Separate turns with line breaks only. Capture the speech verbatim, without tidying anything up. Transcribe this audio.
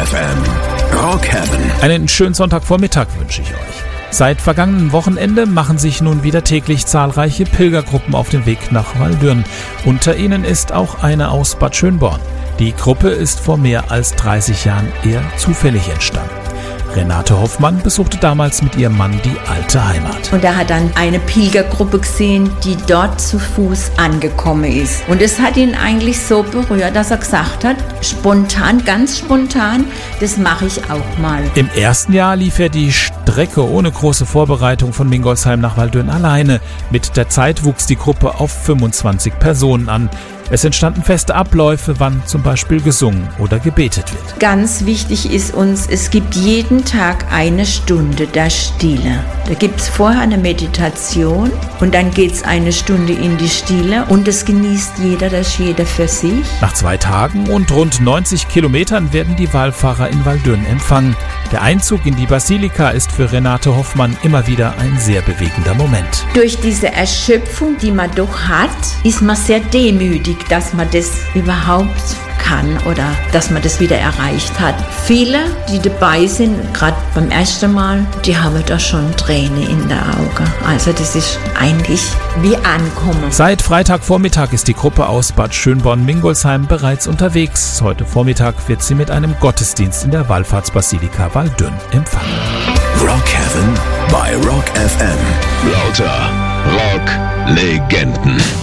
F M. Rock Heaven.
Einen schönen Sonntagvormittag wünsche ich euch. Seit vergangenem Wochenende machen sich nun wieder täglich zahlreiche Pilgergruppen auf den Weg nach Waldürn. Unter ihnen ist auch eine aus Bad Schönborn. Die Gruppe ist vor mehr als dreißig Jahren eher zufällig entstanden. Renate Hoffmann besuchte damals mit ihrem Mann die alte Heimat.
Und er hat dann eine Pilgergruppe gesehen, die dort zu Fuß angekommen ist. Und es hat ihn eigentlich so berührt, dass er gesagt hat, spontan, ganz spontan, das mache ich auch mal.
Im ersten Jahr lief er die Strecke ohne große Vorbereitung von Mingolsheim nach Waldürn alleine. Mit der Zeit wuchs die Gruppe auf fünfundzwanzig Personen an. Es entstanden feste Abläufe, wann zum Beispiel gesungen oder gebetet wird.
Ganz wichtig ist uns, es gibt jeden Tag eine Stunde der Stille. Da gibt es vorher eine Meditation und dann geht es eine Stunde in die Stille und das genießt jeder, das jeder für sich.
Nach zwei Tagen und rund neunzig Kilometern werden die Wallfahrer in Waldürn empfangen. Der Einzug in die Basilika ist für Renate Hoffmann immer wieder ein sehr bewegender Moment.
Durch diese Erschöpfung, die man doch hat, ist man sehr demütig, dass man das überhaupt kann oder dass man das wieder erreicht hat. Viele, die dabei sind, gerade beim ersten Mal, die haben da schon Tränen in der Augen. Also das ist eigentlich wie Ankommen.
Seit Freitagvormittag ist die Gruppe aus Bad Schönborn-Mingolsheim bereits unterwegs. Heute Vormittag wird sie mit einem Gottesdienst in der Wallfahrtsbasilika Waldürn empfangen.
Rock Heaven bei Rock F M. Lauter Rock-Legenden.